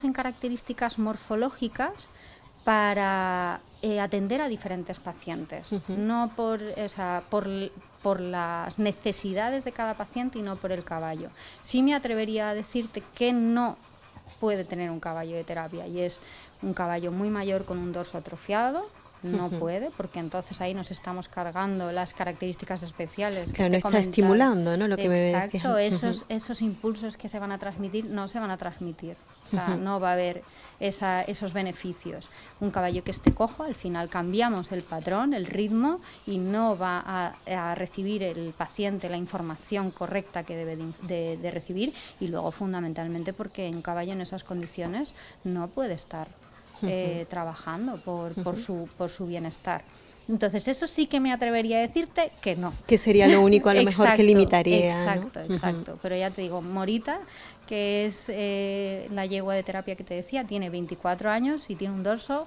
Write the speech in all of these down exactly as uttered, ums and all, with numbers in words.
en características morfológicas para eh, atender a diferentes pacientes, uh-huh. no por, o sea, por, por las necesidades de cada paciente y no por el caballo. Sí me atrevería a decirte que no puede tener un caballo de terapia, y es un caballo muy mayor con un dorso atrofiado. No uh-huh. puede, porque entonces ahí nos estamos cargando las características especiales. Claro, no está estimulando, ¿no? Lo que Exacto, me decías. esos, uh-huh. esos impulsos que se van a transmitir no se van a transmitir. O sea, uh-huh. no va a haber esa, esos beneficios. Un caballo que esté cojo, al final cambiamos el patrón, el ritmo, y no va a, a recibir el paciente la información correcta que debe de, de, de recibir, y luego fundamentalmente porque un caballo en esas condiciones no puede estar Eh, uh-huh. trabajando por, por, uh-huh. su, por su bienestar. Entonces eso sí que me atrevería a decirte que no. Que sería lo único a lo exacto, mejor que limitaría. Exacto, ¿no? exacto. Uh-huh. Pero ya te digo, Morita, que es eh, la yegua de terapia que te decía, tiene veinticuatro años y tiene un dorso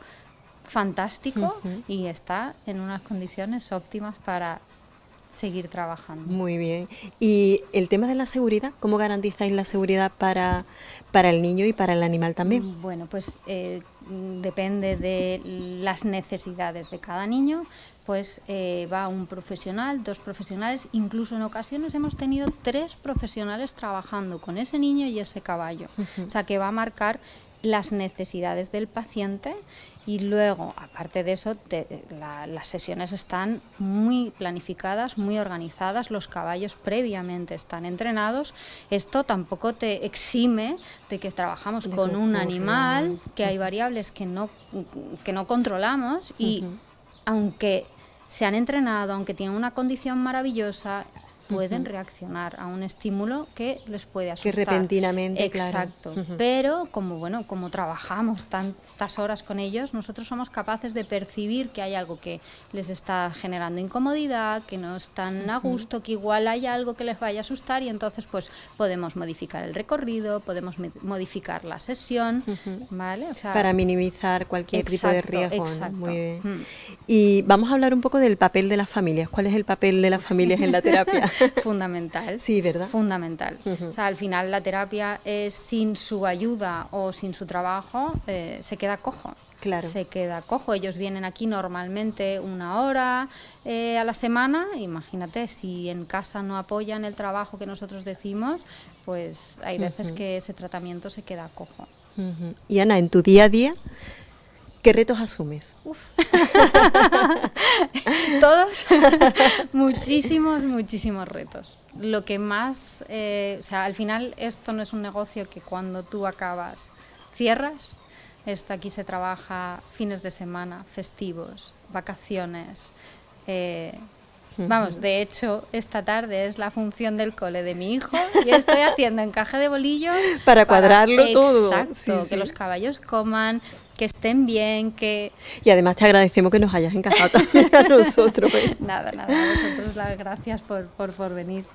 fantástico uh-huh. y está en unas condiciones óptimas para seguir trabajando. Muy bien. Y el tema de la seguridad, ¿cómo garantizáis la seguridad para, para el niño y para el animal también? Bueno, pues eh, depende de las necesidades de cada niño, pues eh, va un profesional, dos profesionales, incluso en ocasiones hemos tenido tres profesionales trabajando con ese niño y ese caballo. Uh-huh. O sea, que va a marcar las necesidades del paciente. Y luego, aparte de eso, te, la, las sesiones están muy planificadas, muy organizadas, los caballos previamente están entrenados. Esto tampoco te exime de que trabajamos de con un animal, que hay variables que no, que no controlamos y uh-huh. aunque se han entrenado, aunque tienen una condición maravillosa, pueden uh-huh. reaccionar a un estímulo que les puede asustar. Que repentinamente, exacto. Claro. Uh-huh. Pero como bueno, como trabajamos tantas horas con ellos, nosotros somos capaces de percibir que hay algo que les está generando incomodidad, que no están uh-huh. a gusto, que igual hay algo que les vaya a asustar, y entonces pues podemos modificar el recorrido, podemos me- modificar la sesión, uh-huh. ¿vale? O sea, para minimizar cualquier exacto, tipo de riesgo. Exacto. ¿no? Muy bien. Mm. Y vamos a hablar un poco del papel de las familias. ¿Cuál es el papel de las familias en la terapia? Fundamental. Sí, ¿verdad? Fundamental. Uh-huh. O sea, al final la terapia es, sin su ayuda o sin su trabajo, eh, se queda cojo. Claro. Se queda cojo. Ellos vienen aquí normalmente una hora eh, a la semana. Imagínate, si en casa no apoyan el trabajo que nosotros decimos, pues hay veces uh-huh. que ese tratamiento se queda cojo. Uh-huh. Y Ana, en tu día a día, ¿qué retos asumes? Uf. Todos, muchísimos, muchísimos retos. Lo que más, eh, o sea, al final esto no es un negocio que cuando tú acabas cierras. Esto aquí se trabaja fines de semana, festivos, vacaciones. Eh, vamos, de hecho, esta tarde es la función del cole de mi hijo y estoy haciendo encaje de bolillos para cuadrarlo para, todo. Exacto, sí, que sí. los caballos coman, que estén bien, que... Y además te agradecemos que nos hayas encajado también a nosotros. ¿eh? Nada, nada, a vosotros las gracias por, por, por venir.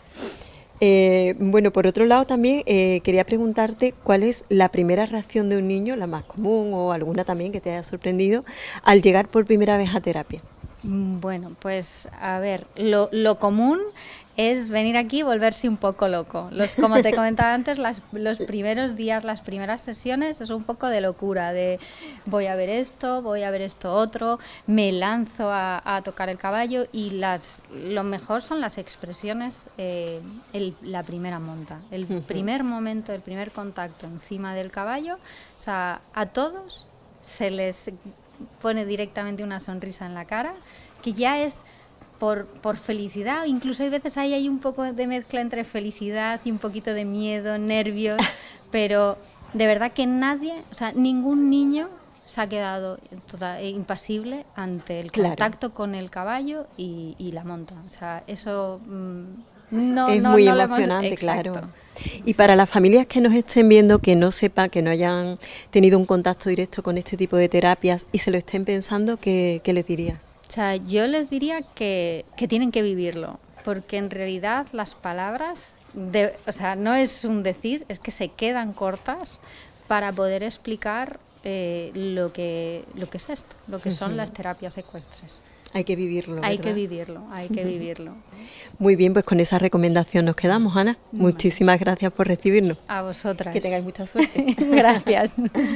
Eh, bueno, por otro lado también eh, quería preguntarte cuál es la primera reacción de un niño, la más común o alguna también que te haya sorprendido, al llegar por primera vez a terapia. Bueno, pues a ver, lo, lo común es venir aquí y volverse un poco loco. Los, como te comentaba antes, las, los primeros días, las primeras sesiones es un poco de locura, de voy a ver esto, voy a ver esto otro, me lanzo a, a tocar el caballo, y las lo mejor son las expresiones, eh, el, la primera monta, el uh-huh. primer momento, el primer contacto encima del caballo. O sea, a todos se les pone directamente una sonrisa en la cara, que ya es por, por felicidad. Incluso hay veces ahí hay un poco de mezcla entre felicidad y un poquito de miedo, nervios, pero de verdad que nadie, o sea, ningún niño se ha quedado toda, impasible ante el contacto claro. con el caballo y, y la monta. O sea, eso mmm, no es no, muy no emocionante, hemos... claro. Y para las familias que nos estén viendo, que no sepan, que no hayan tenido un contacto directo con este tipo de terapias y se lo estén pensando, ¿qué, qué les dirías? O sea, yo les diría que, que tienen que vivirlo, porque en realidad las palabras, de, o sea, no es un decir, es que se quedan cortas para poder explicar eh, lo que lo que es esto, lo que son uh-huh. las terapias ecuestres. Hay que vivirlo, ¿verdad? Hay que vivirlo, hay que vivirlo. Muy bien, pues con esa recomendación nos quedamos, Ana. Muchísimas gracias por recibirnos. A vosotras. Que tengáis mucha suerte. Gracias.